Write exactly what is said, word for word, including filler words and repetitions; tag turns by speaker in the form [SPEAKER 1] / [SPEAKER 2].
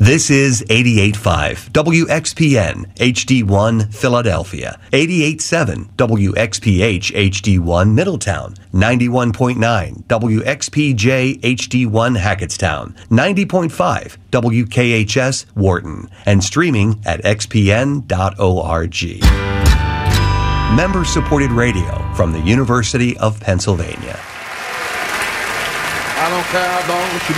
[SPEAKER 1] This is eighty-eight point five W X P N H D one Philadelphia, eighty-eight point seven W X P H H D one Middletown, ninety-one point nine W X P J H D one Hackettstown, ninety point five W K H S Wharton, and streaming at x p n dot org. Member-supported radio from the University of Pennsylvania.
[SPEAKER 2] I don't care how long you